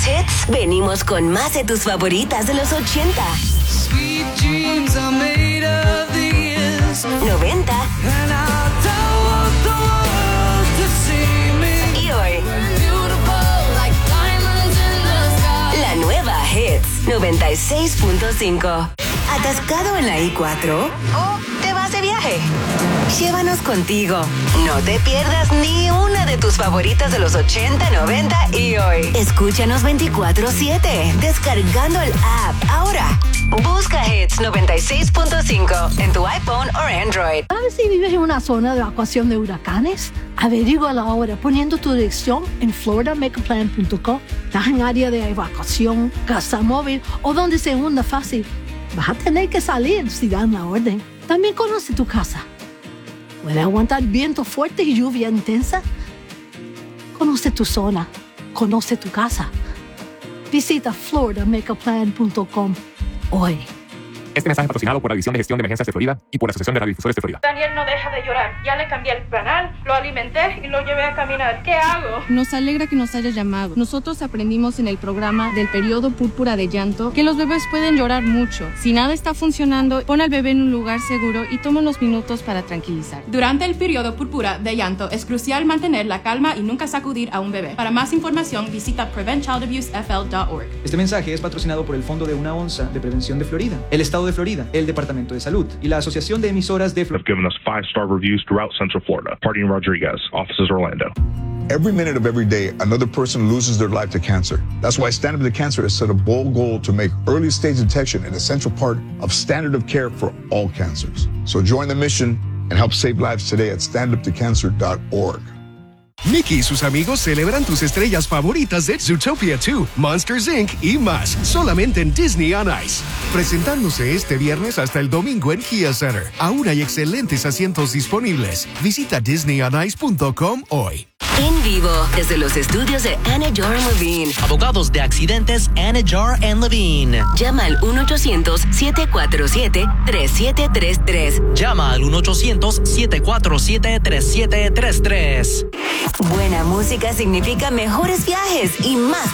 más hits, venimos con más de tus favoritas de los 80, Sweet dreams are made of these. 90 And I don't want the world to see me. y hoy. Beautiful like diamonds in the sky. La nueva Hits 96.5. ¿Atascado en la I-4? ¿O te vas de viaje? Llévanos contigo. No te pierdas ni una de tus favoritas de los 80, 90 y hoy. Escúchanos 24/7 descargando el app ahora. Busca Hits 96.5 en tu iPhone o Android. ¿Sabes si vives en una zona de evacuación de huracanes? Averígualo ahora poniendo tu dirección en floridamacaplan.com. ¿Estás en área de evacuación, casa móvil o donde se hunda fácil? Vas a tener que salir si dan la orden. También conoce tu casa. ¿Puede aguantar vientos fuertes y lluvia intensa? Conoce tu zona. Conoce tu casa. Visita floridamacaplan.com hoy. Este mensaje es patrocinado por la División de Gestión de Emergencias de Florida y por la Asociación de Radiodifusores de Florida. Daniel no deja de llorar. Ya le cambié el canal, lo alimenté y lo llevé a caminar. ¿Qué hago? Nos alegra que nos hayas llamado. Nosotros aprendimos en el programa del periodo púrpura de llanto que los bebés pueden llorar mucho. Si nada está funcionando, pon al bebé en un lugar seguro y toma unos minutos para tranquilizar. Durante el periodo púrpura de llanto es crucial mantener la calma y nunca sacudir a un bebé. Para más información visita preventchildabusefl.org. Este mensaje es patrocinado por el Fondo de una Onza de Prevención de Florida, el Estado de Florida, el Departamento de Salud y la Asociación de Emisoras de Florida. Have given us 5-star reviews throughout Central Florida. Party Rodriguez, offices Orlando. Every minute of every day, another person loses their life to cancer. That's why Stand Up to Cancer has set a bold goal to make early stage detection an essential part of standard of care for all cancers. So join the mission and help save lives today at standuptocancer.org. Mickey y sus amigos celebran tus estrellas favoritas de Zootopia 2, Monsters Inc. y más, solamente en Disney on Ice. Presentándose este viernes hasta el domingo en Kia Center. Aún hay excelentes asientos disponibles. Visita disneyonice.com hoy. En vivo, desde los estudios de Anidjar & Levine. Abogados de accidentes Anidjar & Levine. Llama al 1-800-747-3733. Llama al 1-800-747-3733. Buena música significa mejores viajes y más